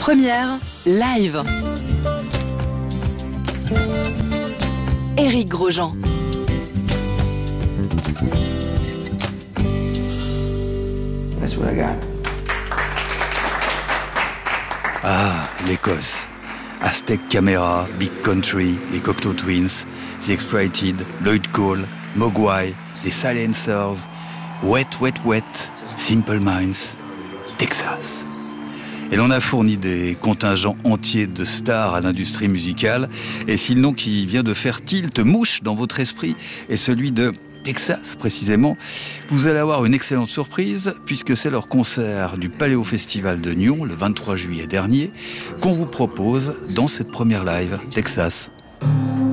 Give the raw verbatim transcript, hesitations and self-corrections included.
Première, live. Éric Grosjean. That's what I got. Ah, l'Écosse. Aztec Camera, Big Country, les Cocteau Twins, The Exploited, Lloyd Cole, Mogwai, les Silencers, Wet Wet Wet, Simple Minds, Texas. Et l'on a fourni des contingents entiers de stars à l'industrie musicale. Et si le nom qui vient de faire tilt, mouche dans votre esprit, est celui de Texas précisément, vous allez avoir une excellente surprise puisque c'est leur concert du Paléo Festival de Nyon le vingt-trois juillet dernier qu'on vous propose dans cette première live Texas.